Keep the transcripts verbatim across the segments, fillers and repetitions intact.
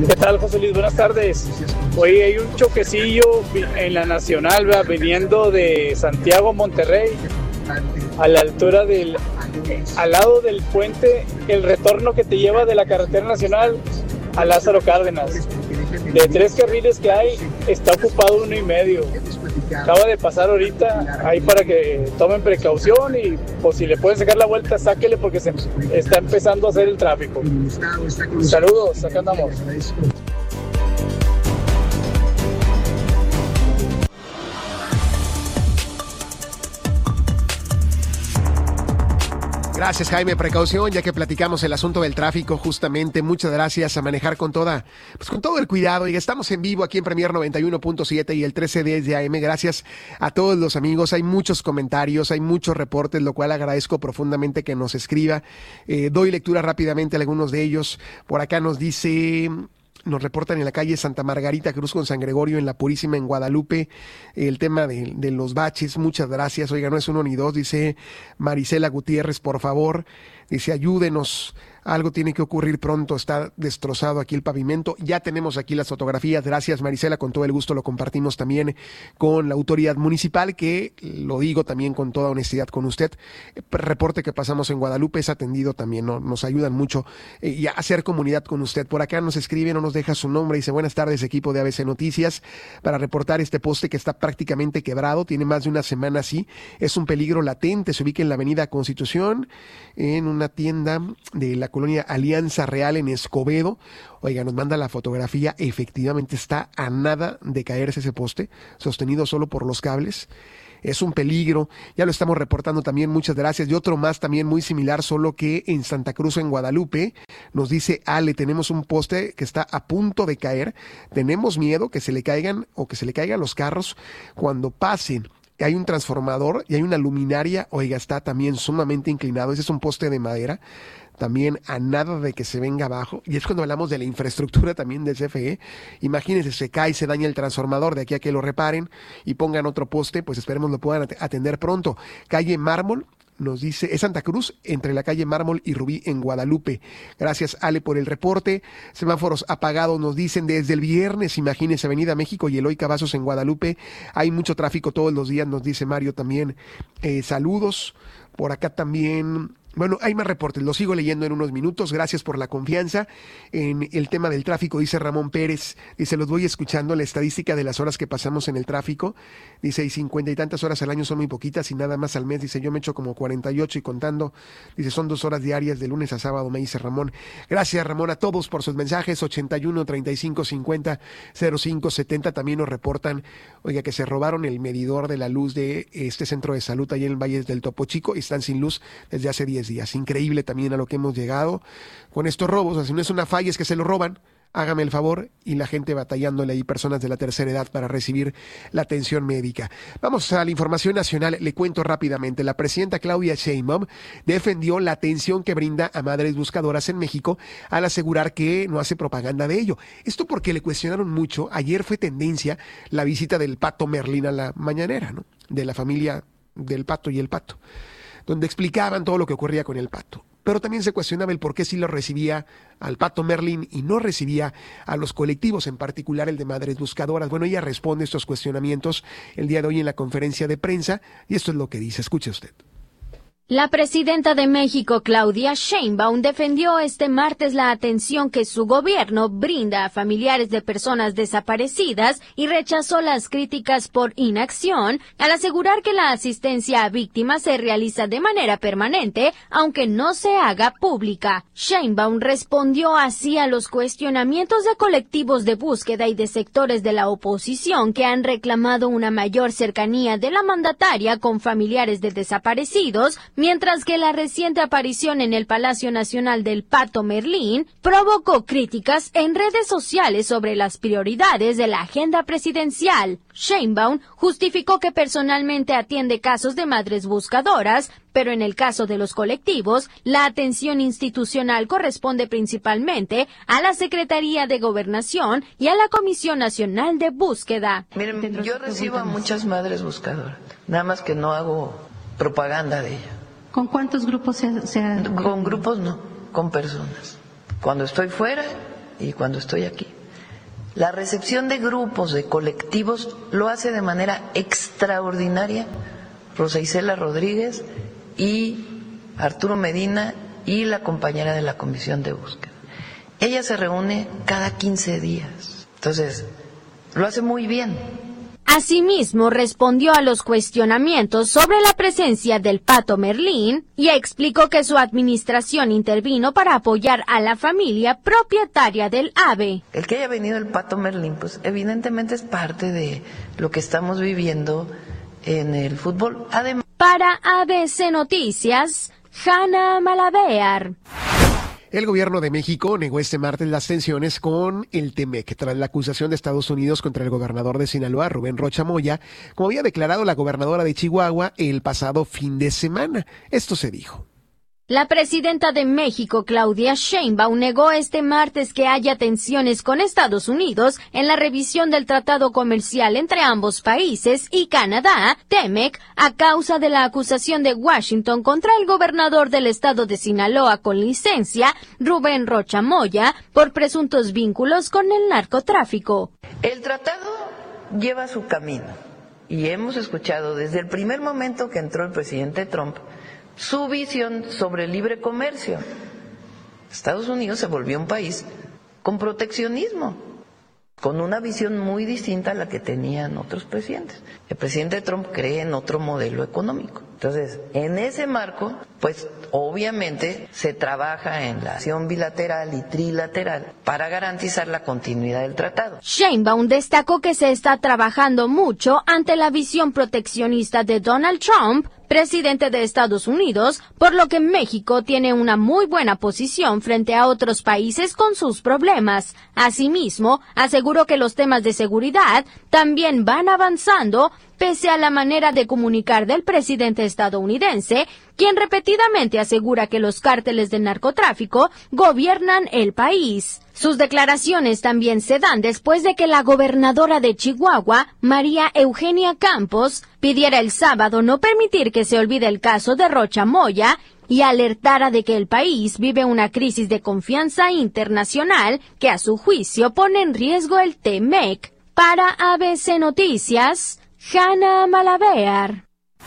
¿Qué tal, José Luis? Buenas tardes. Hoy hay un choquecillo en la Nacional, ¿verdad? Viniendo de Santiago a Monterrey, a la altura del, al lado del puente, el retorno que te lleva de la carretera nacional a Lázaro Cárdenas. De tres carriles que hay, está ocupado uno y medio. Acaba de pasar ahorita, ahí para que tomen precaución y pues si le pueden sacar la vuelta, sáquele porque se está empezando a hacer el tráfico. Saludos, acá andamos. Gracias, Jaime. Precaución, ya que platicamos el asunto del tráfico, justamente. Muchas gracias, a manejar con toda, pues con todo el cuidado. Y estamos en vivo aquí en Premier noventa y uno punto siete y el trece diez de A M. Gracias a todos los amigos. Hay muchos comentarios, hay muchos reportes, lo cual agradezco profundamente que nos escriba. Eh, doy lectura rápidamente a algunos de ellos. Por acá nos dice... Nos reportan en la calle Santa Margarita Cruz con San Gregorio, en la Purísima, en Guadalupe, el tema de, de los baches. Muchas gracias. Oiga, no es uno ni dos, dice Marisela Gutiérrez, por favor. Dice, ayúdenos. Algo tiene que ocurrir pronto, está destrozado aquí el pavimento. Ya tenemos aquí las fotografías. Gracias, Marisela, con todo el gusto lo compartimos también con la autoridad municipal, que lo digo también con toda honestidad con usted. El reporte que pasamos en Guadalupe es atendido también, ¿no? Nos ayudan mucho eh, y a hacer comunidad con usted. Por acá nos escribe, no nos deja su nombre, dice, buenas tardes, equipo de A B C Noticias, para reportar este poste que está prácticamente quebrado, tiene más de una semana así, es un peligro latente, se ubica en la avenida Constitución, en una tienda de la colonia Alianza Real en Escobedo. Oiga, nos manda la fotografía, efectivamente está a nada de caerse ese poste, sostenido solo por los cables. Es un peligro, ya lo estamos reportando también, muchas gracias. Y otro más también muy similar, solo que en Santa Cruz, en Guadalupe, nos dice Ale, tenemos un poste que está a punto de caer, tenemos miedo que se le caigan o que se le caigan los carros cuando pasen. Hay un transformador y hay una luminaria, oiga, está también sumamente inclinado, ese es un poste de madera, también a nada de que se venga abajo, y es cuando hablamos de la infraestructura también del C F E, imagínense, se cae, se daña el transformador, de aquí a que lo reparen y pongan otro poste, pues esperemos lo puedan atender pronto. Calle Mármol, nos dice, es Santa Cruz, entre la calle Mármol y Rubí en Guadalupe. Gracias, Ale, por el reporte. Semáforos apagados, nos dicen, desde el viernes, imagínense, Avenida México y Eloy Cavazos en Guadalupe. Hay mucho tráfico todos los días, nos dice Mario también. Eh, saludos. Por acá también... Bueno, hay más reportes, los sigo leyendo en unos minutos, gracias por la confianza. En el tema del tráfico, dice Ramón Pérez, dice, los voy escuchando, la estadística de las horas que pasamos en el tráfico, dice, y cincuenta y tantas horas al año son muy poquitas y nada más al mes, dice, yo me echo como cuarenta y ocho y contando, dice, son dos horas diarias de lunes a sábado, me dice Ramón. Gracias, Ramón, a todos por sus mensajes, ochenta y uno, treinta y cinco, cincuenta, cero cinco, setenta, también nos reportan, oiga, que se robaron el medidor de la luz de este centro de salud allá en el Valle del Topo Chico y están sin luz desde hace diez días. Increíble también a lo que hemos llegado con estos robos. O sea, si no es una falla, es que se lo roban. Hágame el favor, y la gente batallándole ahí, personas de la tercera edad, para recibir la atención médica. Vamos a la información nacional, le cuento rápidamente. La presidenta Claudia Sheinbaum defendió la atención que brinda a madres buscadoras en México al asegurar que no hace propaganda de ello. Esto porque le cuestionaron mucho. Ayer fue tendencia la visita del Pato Merlín a la mañanera, ¿no? De la familia del Pato y el Pato, donde explicaban todo lo que ocurría con el Pato. Pero también se cuestionaba el por qué sí lo recibía al Pato Merlín y no recibía a los colectivos, en particular el de Madres Buscadoras. Bueno, ella responde estos cuestionamientos el día de hoy en la conferencia de prensa, y esto es lo que dice. Escuche usted. La presidenta de México, Claudia Sheinbaum, defendió este martes la atención que su gobierno brinda a familiares de personas desaparecidas y rechazó las críticas por inacción al asegurar que la asistencia a víctimas se realiza de manera permanente, aunque no se haga pública. Sheinbaum respondió así a los cuestionamientos de colectivos de búsqueda y de sectores de la oposición que han reclamado una mayor cercanía de la mandataria con familiares de desaparecidos, mientras que la reciente aparición en el Palacio Nacional del Pato Merlín provocó críticas en redes sociales sobre las prioridades de la agenda presidencial. Sheinbaum justificó que personalmente atiende casos de madres buscadoras, pero en el caso de los colectivos, la atención institucional corresponde principalmente a la Secretaría de Gobernación y a la Comisión Nacional de Búsqueda. Miren, yo recibo a muchas madres buscadoras, nada más que no hago propaganda de ella. ¿Con cuántos grupos se, se... Con grupos no, con personas. Cuando estoy fuera y cuando estoy aquí. La recepción de grupos, de colectivos, lo hace de manera extraordinaria Rosa Isela Rodríguez y Arturo Medina y la compañera de la Comisión de Búsqueda. Ella se reúne cada quince días, entonces lo hace muy bien. Asimismo, respondió a los cuestionamientos sobre la presencia del Pato Merlín y explicó que su administración intervino para apoyar a la familia propietaria del ave. El que haya venido el Pato Merlín, pues evidentemente es parte de lo que estamos viviendo en el fútbol. Además, para A B C Noticias, Hanna Malavéar. El gobierno de México negó este martes las tensiones con el Temec tras la acusación de Estados Unidos contra el gobernador de Sinaloa, Rubén Rocha Moya, como había declarado la gobernadora de Chihuahua el pasado fin de semana. Esto se dijo. La presidenta de México, Claudia Sheinbaum, negó este martes que haya tensiones con Estados Unidos en la revisión del tratado comercial entre ambos países y Canadá, Temec, a causa de la acusación de Washington contra el gobernador del estado de Sinaloa con licencia, Rubén Rocha Moya, por presuntos vínculos con el narcotráfico. El tratado lleva su camino y hemos escuchado desde el primer momento que entró el presidente Trump su visión sobre el libre comercio. Estados Unidos se volvió un país con proteccionismo, con una visión muy distinta a la que tenían otros presidentes. El presidente Trump cree en otro modelo económico. Entonces, en ese marco, pues obviamente se trabaja en la acción bilateral y trilateral para garantizar la continuidad del tratado. Sheinbaum destacó que se está trabajando mucho ante la visión proteccionista de Donald Trump, presidente de Estados Unidos, por lo que México tiene una muy buena posición frente a otros países con sus problemas. Asimismo, aseguró que los temas de seguridad también van avanzando, pese a la manera de comunicar del presidente estadounidense, quien repetidamente asegura que los cárteles del narcotráfico gobiernan el país. Sus declaraciones también se dan después de que la gobernadora de Chihuahua, María Eugenia Campos, pidiera el sábado no permitir que se olvide el caso de Rocha Moya y alertara de que el país vive una crisis de confianza internacional que a su juicio pone en riesgo el Temec. Para A B C Noticias, Hanna Malavéar.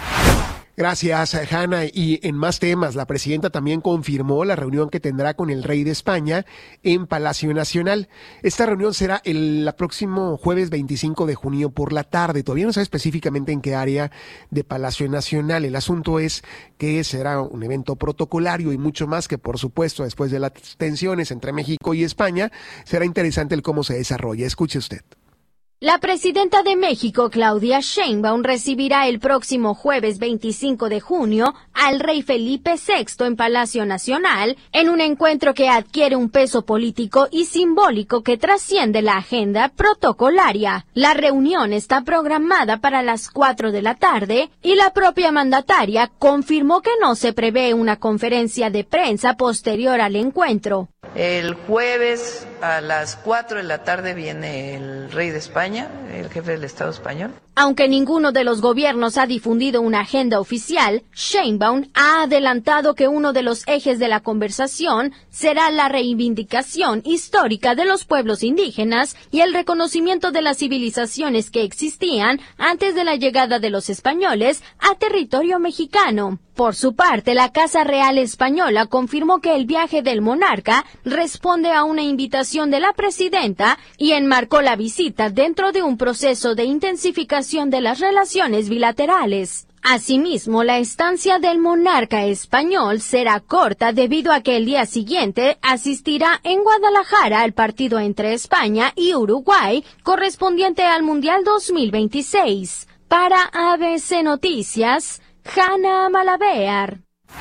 Gracias, Hanna. Y en más temas, la presidenta también confirmó la reunión que tendrá con el rey de España en Palacio Nacional. Esta reunión será el, el próximo jueves veinticinco de junio por la tarde. Todavía no sabe específicamente en qué área de Palacio Nacional. El asunto es que será un evento protocolario y mucho más que, por supuesto, después de las tensiones entre México y España, será interesante el cómo se desarrolla. Escuche usted. La presidenta de México, Claudia Sheinbaum, recibirá el próximo jueves veinticinco de junio al rey Felipe sexto en Palacio Nacional, en un encuentro que adquiere un peso político y simbólico que trasciende la agenda protocolaria. La reunión está programada para las cuatro de la tarde y la propia mandataria confirmó que no se prevé una conferencia de prensa posterior al encuentro. El jueves a las cuatro de la tarde viene el rey de España, el jefe del Estado español. Aunque ninguno de los gobiernos ha difundido una agenda oficial, Sheinbaum ha adelantado que uno de los ejes de la conversación será la reivindicación histórica de los pueblos indígenas y el reconocimiento de las civilizaciones que existían antes de la llegada de los españoles a territorio mexicano. Por su parte, la Casa Real Española confirmó que el viaje del monarca responde a una invitación de la presidenta y enmarcó la visita dentro de un proceso de intensificación de las relaciones bilaterales. Asimismo, la estancia del monarca español será corta debido a que el día siguiente asistirá en Guadalajara al partido entre España y Uruguay correspondiente al Mundial dos mil veintiséis. Para A B C Noticias, Hanna Malavéar.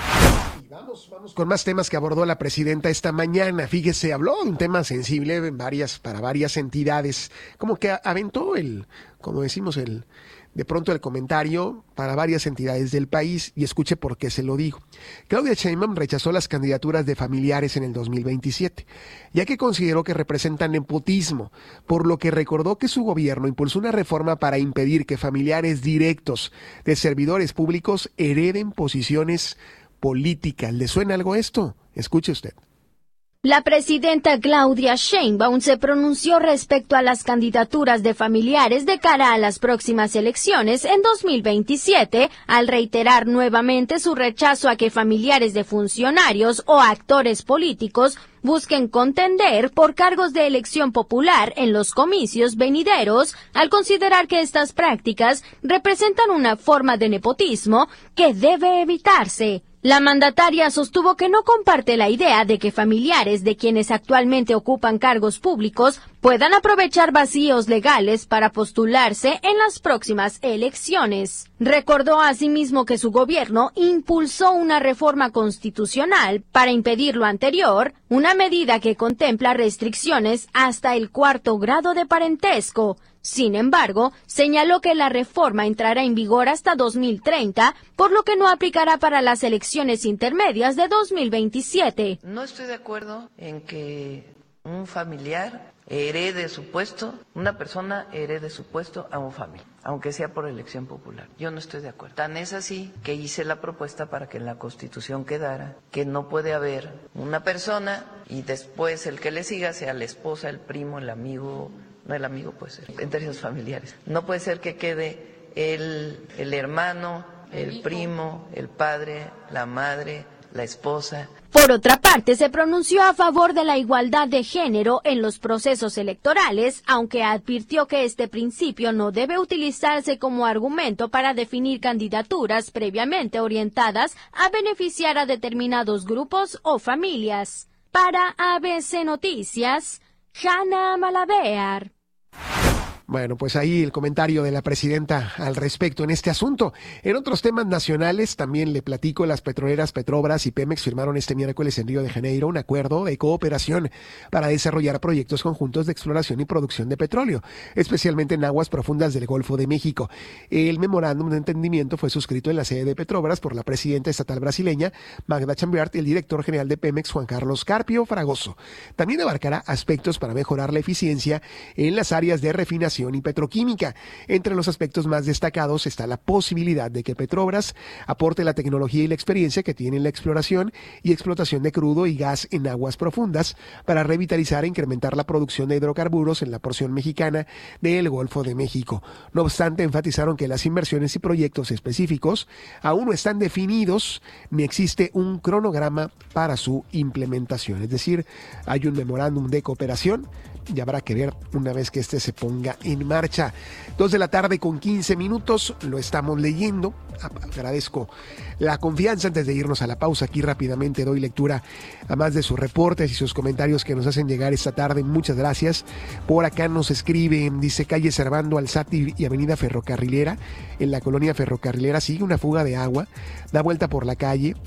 Vamos, vamos con más temas que abordó la presidenta esta mañana. Fíjese, habló de un tema sensible en varias, para varias entidades. Como que aventó el, como decimos, el, de pronto el comentario para varias entidades del país, y escuche por qué se lo digo. Claudia Sheinbaum rechazó las candidaturas de familiares en el dos mil veintisiete, ya que consideró que representan nepotismo, por lo que recordó que su gobierno impulsó una reforma para impedir que familiares directos de servidores públicos hereden posiciones políticas. ¿Le suena algo esto? Escuche usted. La presidenta Claudia Sheinbaum se pronunció respecto a las candidaturas de familiares de cara a las próximas elecciones en dos mil veintisiete, al reiterar nuevamente su rechazo a que familiares de funcionarios o actores políticos busquen contender por cargos de elección popular en los comicios venideros, al considerar que estas prácticas representan una forma de nepotismo que debe evitarse. La mandataria sostuvo que no comparte la idea de que familiares de quienes actualmente ocupan cargos públicos puedan aprovechar vacíos legales para postularse en las próximas elecciones. Recordó asimismo que su gobierno impulsó una reforma constitucional para impedir lo anterior, una medida que contempla restricciones hasta el cuarto grado de parentesco. Sin embargo, señaló que la reforma entrará en vigor hasta dos mil treinta, por lo que no aplicará para las elecciones intermedias de dos mil veintisiete. No estoy de acuerdo en que un familiar herede su puesto, una persona herede su puesto a un familiar, aunque sea por elección popular. Yo no estoy de acuerdo. Tan es así que hice la propuesta para que en la Constitución quedara que no puede haber una persona y después el que le siga sea la esposa, el primo, el amigo. No el amigo, pues, en términos familiares. No puede ser que quede el, el hermano, el primo, el padre, la madre, la esposa. Por otra parte, se pronunció a favor de la igualdad de género en los procesos electorales, aunque advirtió que este principio no debe utilizarse como argumento para definir candidaturas previamente orientadas a beneficiar a determinados grupos o familias. Para A B C Noticias, Hanna Malabear. Bueno, pues ahí el comentario de la presidenta al respecto en este asunto. En otros temas nacionales también le platico, las petroleras Petrobras y Pemex firmaron este miércoles en Río de Janeiro un acuerdo de cooperación para desarrollar proyectos conjuntos de exploración y producción de petróleo, especialmente en aguas profundas del Golfo de México. El memorándum de entendimiento fue suscrito en la sede de Petrobras por la presidenta estatal brasileña Magda Chambriard y el director general de Pemex Juan Carlos Carpio Fragoso. También abarcará aspectos para mejorar la eficiencia en las áreas de refinación y petroquímica. Entre los aspectos más destacados está la posibilidad de que Petrobras aporte la tecnología y la experiencia que tiene en la exploración y explotación de crudo y gas en aguas profundas para revitalizar e incrementar la producción de hidrocarburos en la porción mexicana del Golfo de México. No obstante, enfatizaron que las inversiones y proyectos específicos aún no están definidos ni existe un cronograma para su implementación. Es decir, hay un memorándum de cooperación y habrá que ver una vez que este se ponga en marcha. Dos de la tarde con quince minutos, lo estamos leyendo. Agradezco la confianza. Antes de irnos a la pausa, aquí rápidamente doy lectura a más de sus reportes y sus comentarios que nos hacen llegar esta tarde. Muchas gracias. Por acá nos escribe, dice, calle Servando Alzati y avenida Ferrocarrilera. En la colonia Ferrocarrilera sigue una fuga de agua, da vuelta por la calle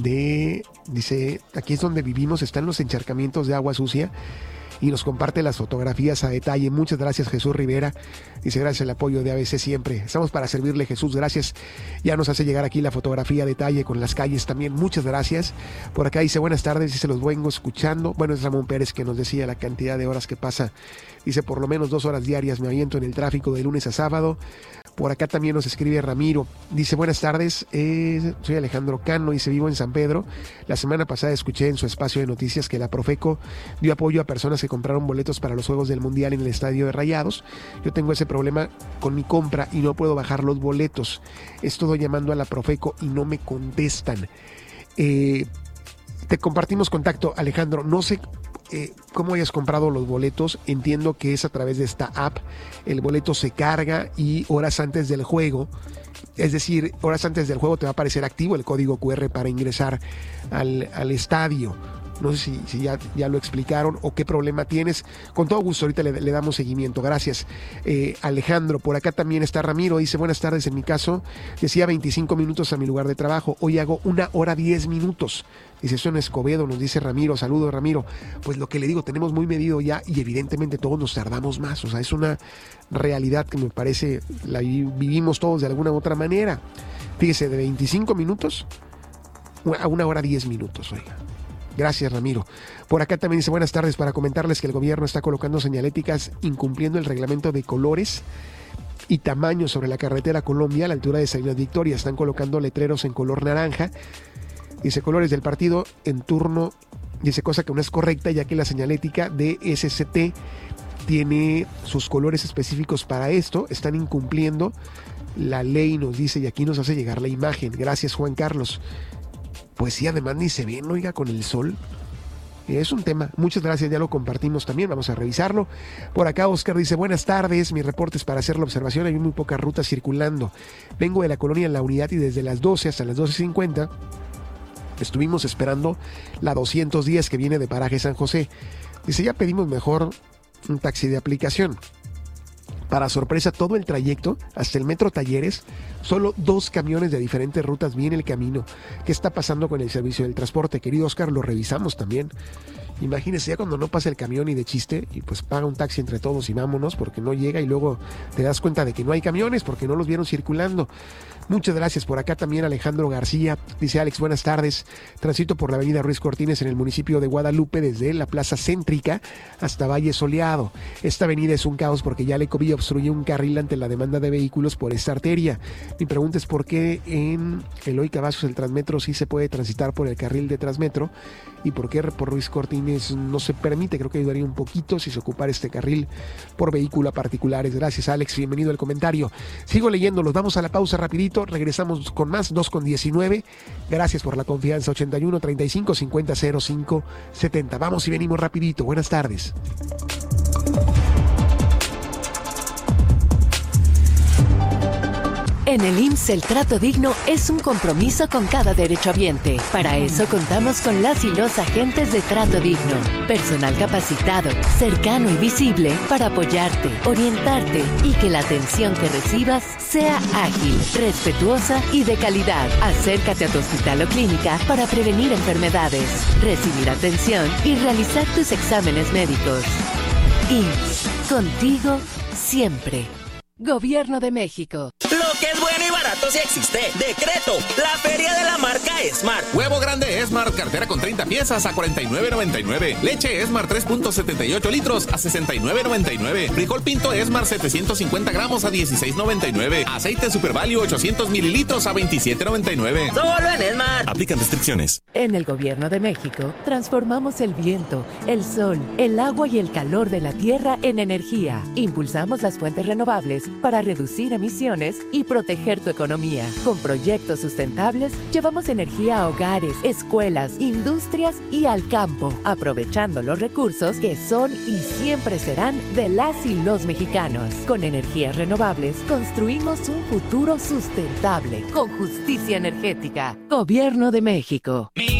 de, dice, aquí es donde vivimos, están los encharcamientos de agua sucia. Y nos comparte las fotografías a detalle. Muchas gracias, Jesús Rivera. Dice, gracias al apoyo de A B C siempre. Estamos para servirle, Jesús, gracias. Ya nos hace llegar aquí la fotografía a detalle con las calles también. Muchas gracias. Por acá dice, buenas tardes, dice, los vengo escuchando. Bueno, es Ramón Pérez que nos decía la cantidad de horas que pasa. Dice, por lo menos dos horas diarias me aviento en el tráfico de lunes a sábado. Por acá también nos escribe Ramiro. Dice, buenas tardes, eh, soy Alejandro Cano, dice, vivo en San Pedro. La semana pasada escuché en su espacio de noticias que la Profeco dio apoyo a personas que compraron boletos para los Juegos del Mundial en el Estadio de Rayados. Yo tengo ese problema con mi compra y no puedo bajar los boletos. Estoy llamando a la Profeco y no me contestan. Eh, te compartimos contacto, Alejandro. No sé Eh, cómo hayas comprado los boletos. Entiendo que es a través de esta app. El boleto se carga y horas antes del juego, es decir, horas antes del juego te va a aparecer activo el código cu erre para ingresar al, al estadio. No sé si, si ya, ya lo explicaron o qué problema tienes. Con todo gusto, ahorita le, le damos seguimiento. Gracias, eh, Alejandro. Por acá también está Ramiro. Dice, buenas tardes. En mi caso, decía veinticinco minutos a mi lugar de trabajo. Hoy hago una hora diez minutos. Dice, eso en Escobedo, nos dice Ramiro. Saludos, Ramiro. Pues lo que le digo, tenemos muy medido ya y evidentemente todos nos tardamos más. O sea, es una realidad que me parece la vivimos todos de alguna u otra manera. Fíjese, de veinticinco minutos a una hora diez minutos, oiga. Gracias, Ramiro. Por acá también dice, buenas tardes, para comentarles que el gobierno está colocando señaléticas incumpliendo el reglamento de colores y tamaños sobre la carretera Colombia a la altura de Salinas Victoria. Están colocando letreros en color naranja. Dice, colores del partido en turno Dice, cosa que no es correcta, ya que la señalética de S C T tiene sus colores específicos para esto. Están incumpliendo la ley, nos dice, y aquí nos hace llegar la imagen. Gracias, Juan Carlos. Pues sí, además ni se ven, oiga, con el sol. Es un tema. Muchas gracias, ya lo compartimos también, vamos a revisarlo. Por acá Oscar dice, buenas tardes, mi reporte es para hacer la observación, hay muy pocas rutas circulando. Vengo de la colonia La Unidad y desde las doce hasta las doce cincuenta estuvimos esperando la doscientos diez que viene de Paraje San José. Dice, ya pedimos mejor un taxi de aplicación. Para sorpresa, todo el trayecto hasta el Metro Talleres, solo dos camiones de diferentes rutas viene el camino. ¿Qué está pasando con el servicio del transporte? Querido Oscar, lo revisamos también. Imagínese ya cuando no pasa el camión y de chiste, y pues paga un taxi entre todos y vámonos porque no llega, y luego te das cuenta de que no hay camiones porque no los vieron circulando. Muchas gracias. Por acá también Alejandro García. Dice, Alex, buenas tardes. Transito por la avenida Ruiz Cortines en el municipio de Guadalupe desde la plaza céntrica hasta Valle Soleado. Esta avenida es un caos porque ya la Ecovía obstruye un carril ante la demanda de vehículos por esta arteria. Mi pregunta es por qué en Eloy Cavazos el Transmetro sí se puede transitar por el carril de Transmetro y por qué por Ruiz Cortines no se permite. Creo que ayudaría un poquito si se ocupara este carril por vehículo a particulares. Gracias, Alex. Bienvenido al comentario. Sigo leyéndolos. Vamos a la pausa rapidito. Regresamos con más, dos con diecinueve. Gracias por la confianza. Ochenta y uno, treinta y cinco, cincuenta, cero cinco, setenta. Vamos y venimos rapidito. Buenas tardes. En el I M S S el trato digno es un compromiso con cada derechohabiente. Para eso contamos con las y los agentes de trato digno. Personal capacitado, cercano y visible para apoyarte, orientarte y que la atención que recibas sea ágil, respetuosa y de calidad. Acércate a tu hospital o clínica para prevenir enfermedades, recibir atención y realizar tus exámenes médicos. I M S S, contigo siempre. Gobierno de México. Lo que es bueno y barato sí existe. Decreto, la feria de la marca Smart. Huevo grande Smart, cartera con treinta piezas a cuarenta y nueve noventa y nueve. Leche Smart tres punto setenta y ocho litros a sesenta y nueve noventa y nueve. Frijol pinto Smart setecientos cincuenta gramos a dieciséis noventa y nueve. Aceite Super Value ochocientos mililitros a veintisiete noventa y nueve. Solo en Smart. Aplican restricciones. En el Gobierno de México, transformamos el viento, el sol, el agua y el calor de la tierra en energía. Impulsamos las fuentes renovables para reducir emisiones y proteger tu economía. Con proyectos sustentables, llevamos energía a hogares, escuelas, industrias y al campo, aprovechando los recursos que son y siempre serán de las y los mexicanos. Con energías renovables, construimos un futuro sustentable, con justicia energética. Gobierno de México.